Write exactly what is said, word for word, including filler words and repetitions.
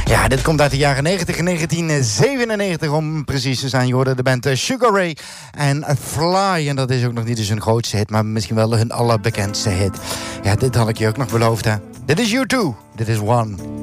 Ja, dit komt uit de jaren negentig, negentien zevenennegentig om precies te zijn. Je hoorde de band Sugar Ray en Fly. En dat is ook nog niet eens hun grootste hit, maar misschien wel hun allerbekendste hit. Ja, dit had ik je ook nog beloofd, hè. Dit is U twee, dit is One.